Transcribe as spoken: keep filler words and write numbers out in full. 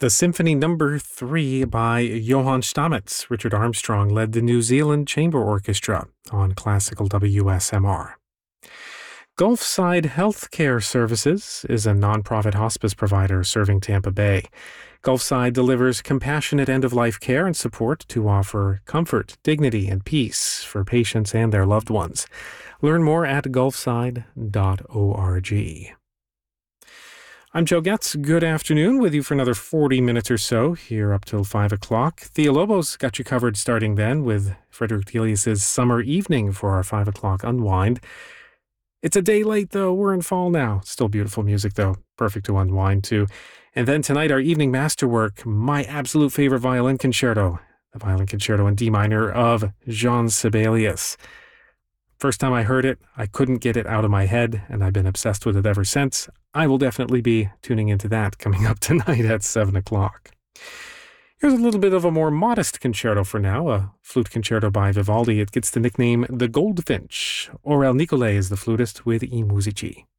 The Symphony Number Three by Johann Stamitz. Richard Armstrong led the New Zealand Chamber Orchestra on classical W S M R. Gulfside Healthcare Services is a nonprofit hospice provider serving Tampa Bay. Gulfside delivers compassionate end-of-life care and support to offer comfort, dignity, and peace for patients and their loved ones. Learn more at gulfside dot org. I'm Joe Getz. Good afternoon, with you for another forty minutes or so, here up till five o'clock. Thea Lobos got you covered starting then with Frederick Delius' Summer Evening for our five o'clock unwind. It's a day late, though. We're in fall now. Still beautiful music, though. Perfect to unwind to. And then tonight, our evening masterwork, my absolute favorite violin concerto, the Violin Concerto in D minor of Jean Sibelius. First time I heard it, I couldn't get it out of my head, and I've been obsessed with it ever since. I will definitely be tuning into that coming up tonight at seven o'clock. Here's a little bit of a more modest concerto for now, a flute concerto by Vivaldi. It gets the nickname The Goldfinch. Aurel Nicolai is the flutist with I Musici.